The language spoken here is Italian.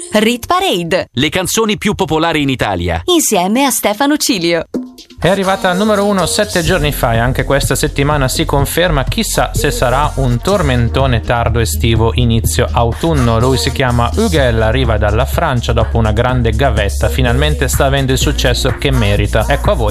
Rit Parade. Le canzoni più popolari in Italia. Insieme a Stefano Cilio. È arrivata al numero 1 7 giorni fa e anche questa settimana si conferma. Chissà se sarà un tormentone tardo estivo inizio autunno. Lui si chiama Hugel, arriva dalla Francia dopo una grande gavetta, finalmente sta avendo il successo che merita. Ecco a voi